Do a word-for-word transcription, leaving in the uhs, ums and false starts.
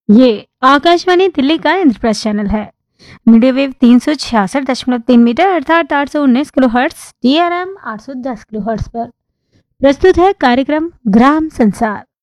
ये आकाशवाणी दिल्ली का इंद्रप्रस्थ चैनल है। मीडिया वेव तीन सौ छियासठ दशमलव तीन मीटर अर्थात आठ सौ उन्नीस kilo hertz, D R M आठ सौ दस किलो हर्ट्स पर प्रस्तुत है कार्यक्रम ग्राम संसार।